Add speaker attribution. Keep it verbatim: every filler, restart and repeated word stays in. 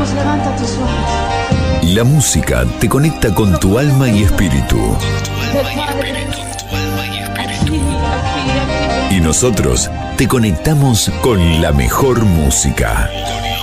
Speaker 1: Vamos, levanta tus ojos.
Speaker 2: La música te conecta con tu alma y espíritu. Y nosotros te conectamos con la mejor música.